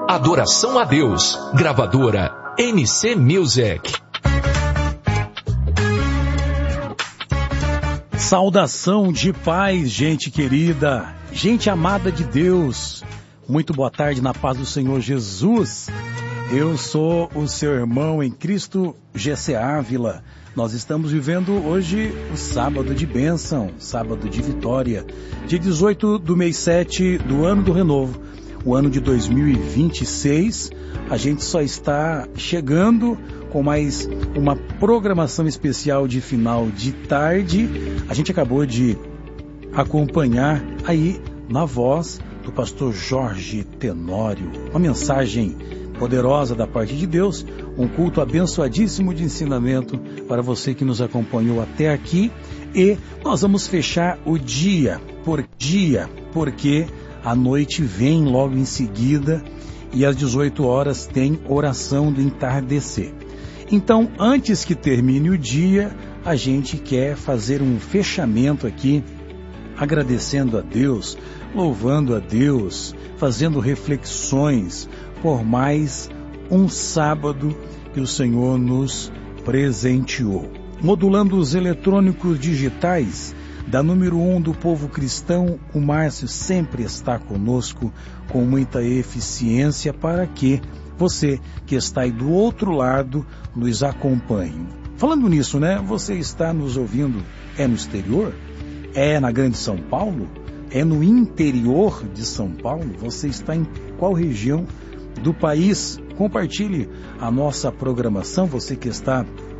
Adoração a Deus. Gravadora MC Music. Saudação de paz, gente querida, gente amada de Deus. Muito boa tarde na paz do Senhor Jesus. Eu sou o seu irmão em Cristo, G.C. Ávila. Nós estamos vivendo hoje o sábado de bênção, sábado de vitória, dia 18 do mês 7 do ano do renovo, o ano de 2026. A gente só está chegando com mais uma programação especial de final de tarde. A gente acabou de acompanhar aí na voz do pastor Jorge Tenório, uma mensagem poderosa da parte de Deus, um culto abençoadíssimo de ensinamento para você que nos acompanhou até aqui. E nós vamos fechar o dia por dia, porque a noite vem logo em seguida e às 18 horas tem oração do entardecer. Então, antes que termine o dia, a gente quer fazer um fechamento aqui, agradecendo a Deus, louvando a Deus, fazendo reflexões por mais um sábado que o Senhor nos presenteou. Modulando os eletrônicos digitais da número 1 do povo cristão, o Márcio sempre está conosco com muita eficiência para que você que está aí do outro lado nos acompanhe. Falando nisso, né? Você está nos ouvindo, é no exterior? É na Grande São Paulo? É no interior de São Paulo? Você está em qual região do país? Compartilhe a nossa programação, você que está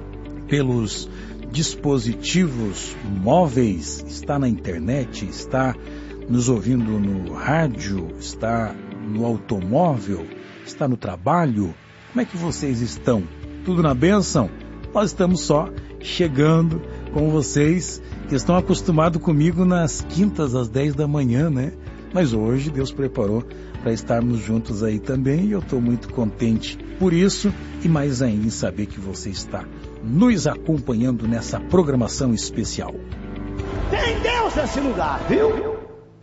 pelos dispositivos móveis, está na internet, está nos ouvindo no rádio, está no automóvel, está no trabalho. Como é que vocês estão? Tudo na bênção? Nós estamos só chegando com vocês que estão acostumados comigo nas quintas às 10 da manhã, né? Mas hoje Deus preparou para estarmos juntos aí também e eu estou muito contente por isso e mais ainda em saber que você está nos acompanhando nessa programação especial. Tem Deus nesse lugar, viu?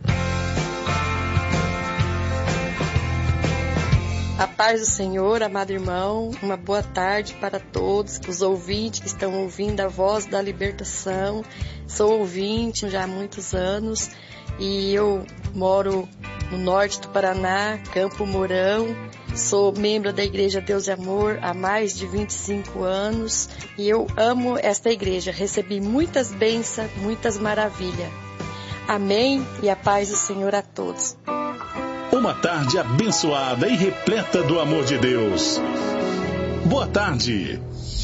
A paz do Senhor, amado irmão, uma boa tarde para todos os ouvintes que estão ouvindo a voz da libertação. Sou ouvinte já há muitos anos e eu moro no norte do Paraná, Campo Mourão. Sou membro da Igreja Deus e Amor há mais de 25 anos e eu amo esta igreja. Recebi muitas bênçãos, muitas maravilhas. Amém e a paz do Senhor a todos. Uma tarde abençoada e repleta do amor de Deus. Boa tarde.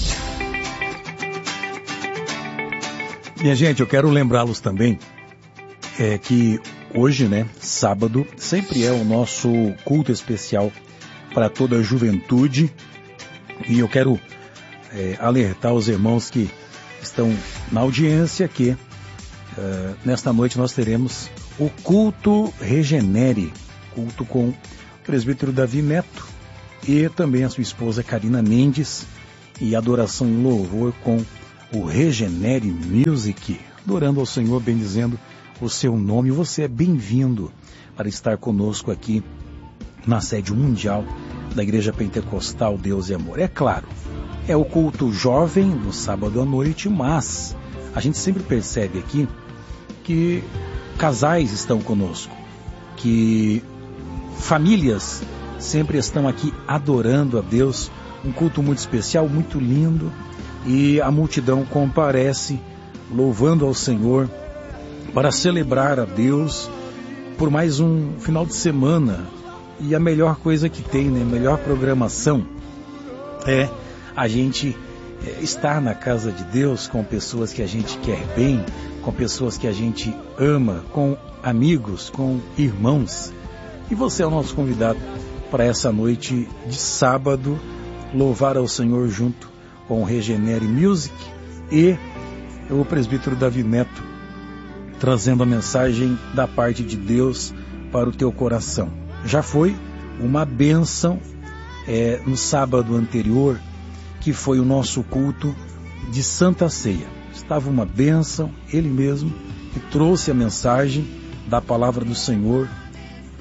Minha gente, eu quero lembrá-los também que hoje, né, sábado, sempre é o nosso culto especial para toda a juventude. E eu quero alertar os irmãos que estão na audiência que nesta noite nós teremos o culto Regenere, culto com o presbítero Davi Neto e também a sua esposa Karina Mendes, e adoração e louvor com o Regenere Music, adorando ao Senhor, bendizendo o seu nome. Você é bem-vindo para estar conosco aqui na sede mundial da Igreja Pentecostal Deus e Amor. É claro, é o culto jovem no sábado à noite, mas a gente sempre percebe aqui que casais estão conosco, que famílias sempre estão aqui adorando a Deus, um culto muito especial, muito lindo, e a multidão comparece louvando ao Senhor para celebrar a Deus por mais um final de semana. E a melhor coisa que tem, né, a melhor programação é a gente estar na casa de Deus com pessoas que a gente quer bem, com pessoas que a gente ama, com amigos, com irmãos. E você é o nosso convidado para essa noite de sábado, louvar ao Senhor junto com o Regenere Music e o presbítero Davi Neto, trazendo a mensagem da parte de Deus para o teu coração. Já foi uma bênção no sábado anterior, que foi o nosso culto de Santa Ceia. Estava uma bênção, ele mesmo que trouxe a mensagem da palavra do Senhor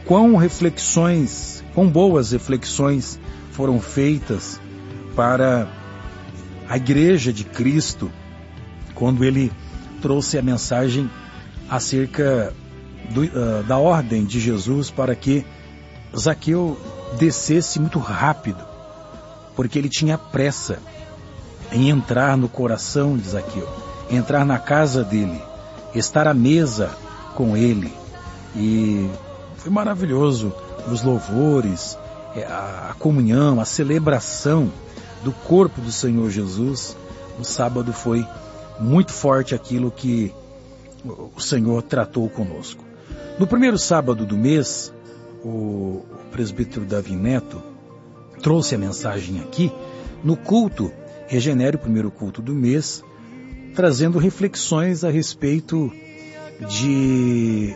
quão boas reflexões foram feitas para a Igreja de Cristo, quando ele trouxe a mensagem acerca da ordem de Jesus para que Zaqueu descesse muito rápido, porque ele tinha pressa em entrar no coração de Zaqueu, entrar na casa dele, estar à mesa com ele. E foi maravilhoso os louvores, a comunhão, a celebração do corpo do Senhor Jesus. No sábado foi muito forte aquilo que o Senhor tratou conosco. No primeiro sábado do mês, o presbítero Davi Neto trouxe a mensagem aqui no culto Regenere, o primeiro culto do mês, trazendo reflexões a respeito de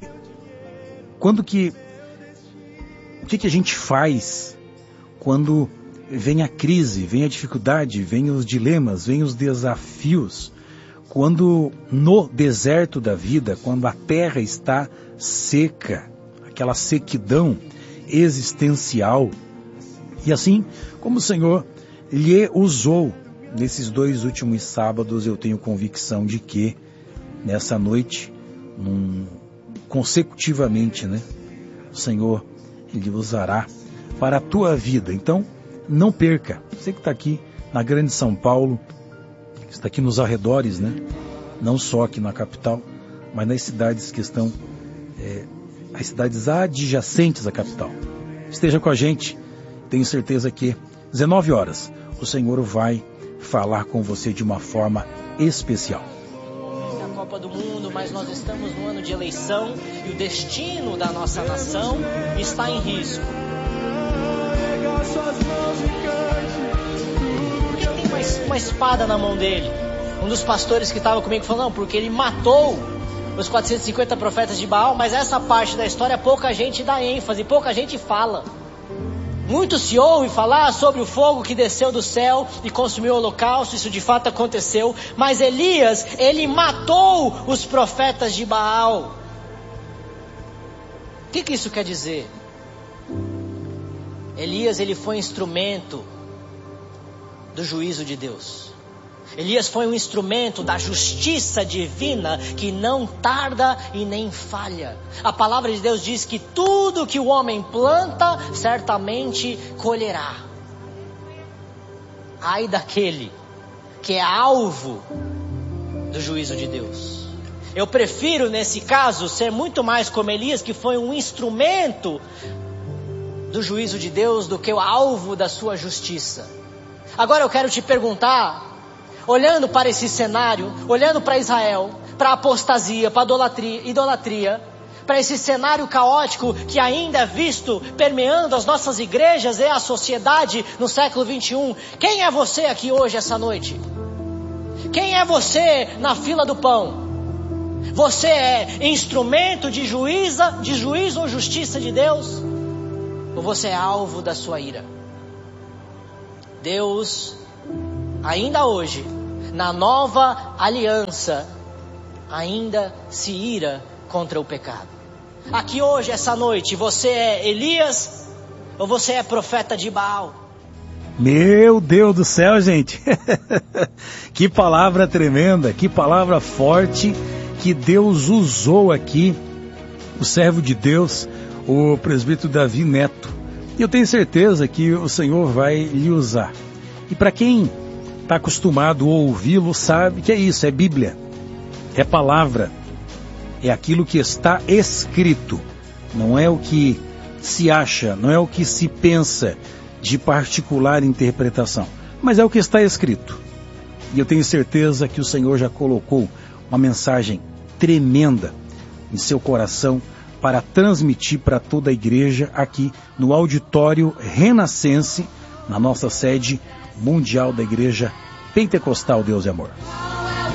o que a gente faz quando vem a crise, vem a dificuldade, vem os dilemas, vem os desafios, quando no deserto da vida, quando a terra está seca, aquela sequidão existencial. E assim como o Senhor lhe usou nesses 2 últimos sábados, eu tenho convicção de que nessa noite, consecutivamente, o Senhor lhe usará para a tua vida. Então, não perca. Você que está aqui na Grande São Paulo, está aqui nos arredores, não só aqui na capital, mas nas cidades que estão, as cidades adjacentes à capital. Esteja com a gente. Tenho certeza que 19 horas o Senhor vai falar com você de uma forma especial. A Copa do Mundo, mas nós estamos no ano de eleição e o destino da nossa nação está em risco. Quem tem uma espada na mão dele? Um dos pastores que estava comigo falou, não, porque ele matou os 450 profetas de Baal, mas essa parte da história pouca gente dá ênfase, pouca gente fala. Muito se ouve falar sobre o fogo que desceu do céu e consumiu o holocausto, isso de fato aconteceu, mas Elias, ele matou os profetas de Baal. O que isso quer dizer? Elias, ele foi instrumento do juízo de Deus. Elias foi um instrumento da justiça divina que não tarda e nem falha. A palavra de Deus diz que tudo que o homem planta, certamente colherá. Ai daquele que é alvo do juízo de Deus. Eu prefiro, nesse caso, ser muito mais como Elias, que foi um instrumento do juízo de Deus, do que o alvo da sua justiça. Agora eu quero te perguntar, olhando para esse cenário, olhando para Israel, para a apostasia, para a idolatria, para esse cenário caótico que ainda é visto permeando as nossas igrejas e a sociedade no século 21, quem é você aqui hoje, essa noite? Quem é você na fila do pão? Você é instrumento de juízo ou justiça de Deus? Ou você é alvo da sua ira? Deus, ainda hoje, na nova aliança, ainda se ira contra o pecado. Aqui hoje, essa noite, você é Elias ou você é profeta de Baal? Meu Deus do céu, gente! Que palavra tremenda, que palavra forte que Deus usou aqui, o servo de Deus, o presbítero Davi Neto. E eu tenho certeza que o Senhor vai lhe usar. E para quem está acostumado a ouvi-lo, sabe que é isso, é Bíblia, é palavra, é aquilo que está escrito, não é o que se acha, não é o que se pensa de particular interpretação, mas é o que está escrito. E eu tenho certeza que o Senhor já colocou uma mensagem tremenda em seu coração para transmitir para toda a igreja aqui no auditório Renascense, na nossa sede mundial da Igreja Pentecostal Deus e Amor.